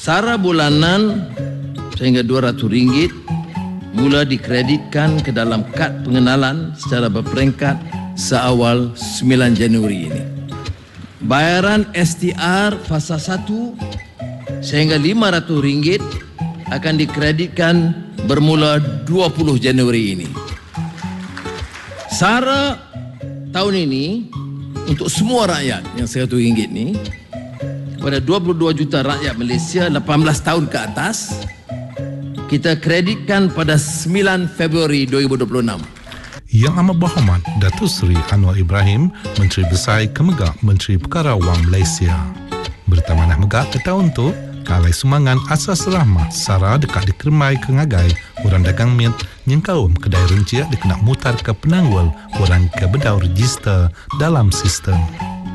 Sara bulanan sehingga RM200 mula dikreditkan ke dalam kad pengenalan secara berperingkat seawal 9 Januari ini. Bayaran STR fasa 1 sehingga RM500 akan dikreditkan bermula 20 Januari ini. Sara tahun ini untuk semua rakyat yang RM100 ni, pada 22 juta rakyat Malaysia 18 tahun ke atas, kita kreditkan pada 9 Februari 2026. Yang Amat Berhormat Datuk Seri Anwar Ibrahim, Menteri Besar Kemenggak Menteri Perkara Wang Malaysia. Bertamanah megak ke tahun tu, kalai sumangan asas rahmat Sara dekat dikermai ke ngagai orang dagang miat yang kaum kedai renciak dikena mutar ke penangwal orang ke bedau register dalam sistem.